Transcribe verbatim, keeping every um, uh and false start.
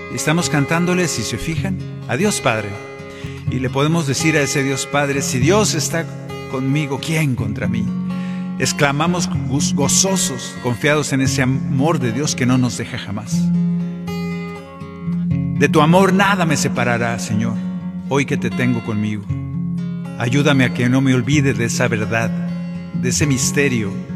Estamos cantándole, si se fijan, a Dios Padre. Y le podemos decir a ese Dios Padre: si Dios está conmigo, ¿quién contra mí? Exclamamos gozosos, confiados en ese amor de Dios que no nos deja jamás. De tu amor nada me separará, Señor, hoy que te tengo conmigo. Ayúdame a que no me olvide de esa verdad, de ese misterio